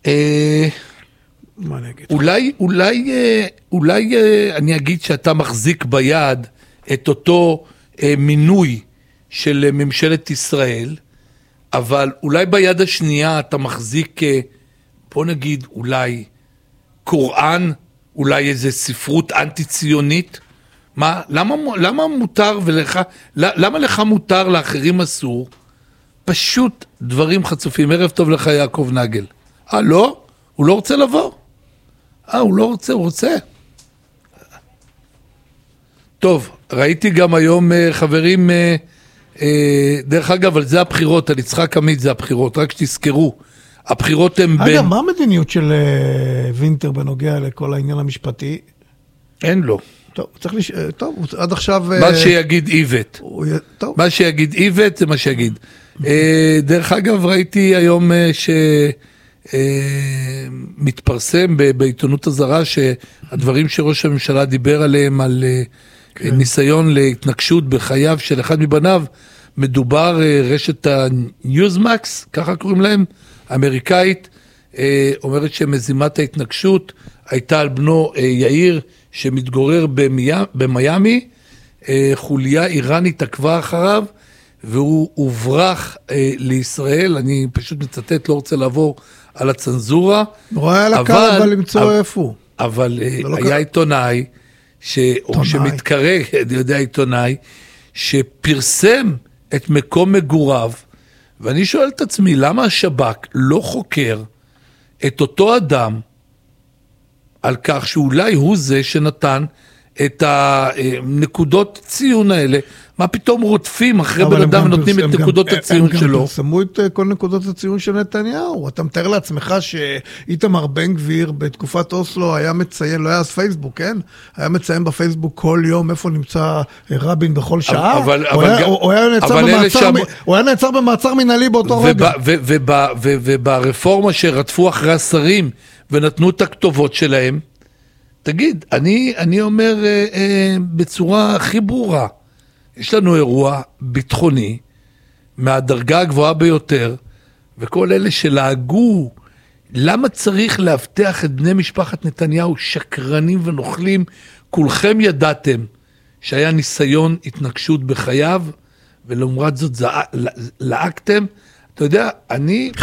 מה אני אגיד? אולי אני אגיד שאתה מחזיק ביד את אותו מינוי של ממשלת ישראל, אבל אולי ביד השנייה אתה מחזיק, בוא נגיד, אולי קוראן, אולי איזה ספרות אנטי-ציונית. מה, למה מותר ולך, למה לך מותר, לאחרים אסור? פשוט דברים חצופים. ערב טוב לך יעקב נגל. לא? הוא לא רוצה לבוא? הוא לא רוצה, הוא רוצה. טוב, ראיתי גם היום חברים, דרך אגב, על זה הבחירות, על יצחק עמית זה הבחירות, רק שתזכרו, הבחירות הן בין... אגב, מה המדיניות של וינטר בנוגע לכל העניין המשפטי? אין לו. טוב, טוב, עד עכשיו... מה שיגיד איבט. מה שיגיד איבט זה מה שיגיד. דרך אגב, ראיתי היום מתפרסם בעיתונות הזרה שהדברים שראש הממשלה דיבר עליהם על ניסיון להתנגשות בחייו של אחד מבניו, מדובר רשת הניוזמקס, ככה קוראים להם, אמריקאית, אומרת שמזימת ההתנגשות הייתה על בנו יאיר שמתגורר במיימי, חוליה איראנית עקבה אחריו והוא הוברח לישראל, אני פשוט מצטט, לא רוצה לעבור על הצנזורה. נורא היה לקל אבל למצוא איפה. אבל היה עיתונאי, שמתקרא, אני יודע עיתונאי, שפרסם את מקום מגוריו, ואני שואל את עצמי, למה השב"כ לא חוקר את אותו אדם, על כך שאולי הוא זה שנתן את הנקודות ציון האלה, מה פתאום רודפים אחרי בן אדם ונותנים את נקודות הציון שלו? הם גם פרסמו את כל נקודות הציון של נתניהו. אתה מתאר לעצמך שאיתמר בן גביר בתקופת אוסלו היה מציין, לא היה אז פייסבוק, כן? היה מציין בפייסבוק כל יום איפה נמצא רבין בכל שעה. הוא היה נעצר במעצר מנהלי באותו רגע. וברפורמה שרדפו אחרי השרים ונתנו את הכתובות שלהם, תגיד, אני אומר בצורה הכי ברורה, יש לנו אירוע ביטחוני מהדרגה הגבוהה ביותר, וכל אלה שלהגו, למה צריך להבטח את בני משפחת נתניהו שקרנים ונוכלים? כולכם ידעתם שהיה ניסיון התנגשות בחייו, ולמרות זאת לעקתם. אתה יודע, אני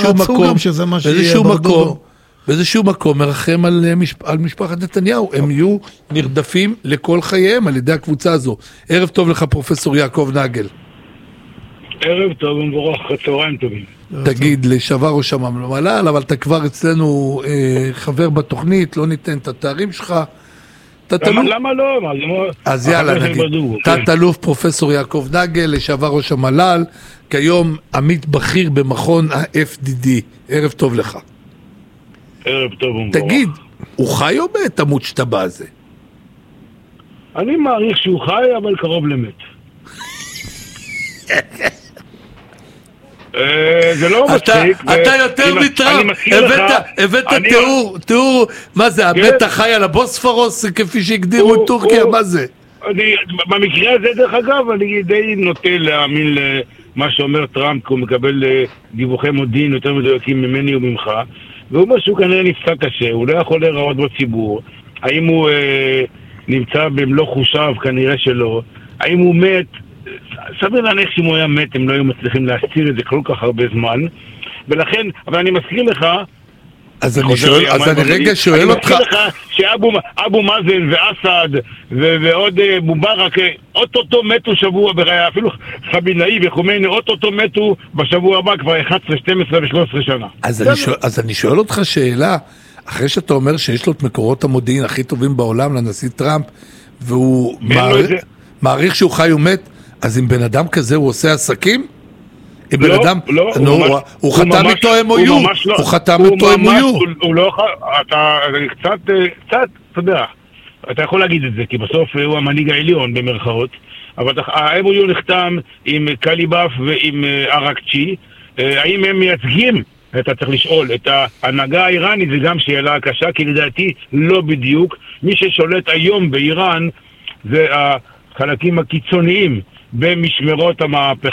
באיזשהו מקום מרחם על משפחת נתניהו, הם יהיו נרדפים לכל חייהם על ידי הקבוצה הזו. ערב טוב לך פרופסור יעקב נגל. ערב טוב ומבורך, צהריים טובים. תגיד, לשעבר ראש המל"ל, אבל אתה כבר אצלנו חבר בתוכנית, לא ניתן את התארים שלך. למה לא? אז יאללה נגיד, תת-אלוף פרופסור יעקב נגל, לשעבר ראש המל"ל, כיום עמית בכיר במכון ה-FDD. ערב טוב לך. ערב טוב ומבורך. תגיד, הוא חי או מת עמוד שאתה בא הזה? אני מעריך שהוא חי, אבל קרוב למת. זה לא מצחיק. אתה יותר מטראמפ, הבאת תיאור, מה זה, המת החי על הבוספורוס, כפי שהגדירו את טורקיה, מה זה? במקרה הזה, דרך אגב, אני די נוטה להאמין למה שאומר טראמפ, כי הוא מקבל דיווחי מודיעין יותר מדויקים ממני וממך, והוא אומר שהוא כנראה נפצע קשה, הוא לא יכול להיראות בציבור. האם הוא נמצא במלוא חושיו? כנראה שלא. האם הוא מת? סביר להניח שאם הוא היה מת, הם לא היו מצליחים להסתיר את זה כל כך הרבה זמן. ולכן, אבל אני מזכיר לך, אז אני רגע שואל אותך, אני מזכיר לך שאבו מאזן ואסד ועוד מובארק, אוטוטו מתו שבוע, אפילו חמינאי וחומייני, אוטוטו מתו בשבוע הבא כבר 11, 12 ו-13 שנה. אז אני שואל אותך שאלה, אחרי שאתה אומר שיש לו את מקורות המודיעין הכי טובים בעולם לנשיא טראמפ, והוא מעריך שהוא חי ומת, אז עם בן אדם כזה הוא עושה עסקים? עם בן אדם, הוא חתם איתו MOU, הוא חתם איתו MOU. הוא לא, אתה קצת, אתה יודע, אתה יכול להגיד את זה, כי בסוף הוא המנהיג העליון במרכאות, אבל ה-MOU נחתם עם קליבאף ועם ערקצ'י, האם הם מייצגים, אתה צריך לשאול, את ההנהגה האיראנית, זה גם שאלה קשה, כי לדעתי לא בדיוק, מי ששולט היום באיראן זה החלקים הקיצוניים במשמרות המהפכה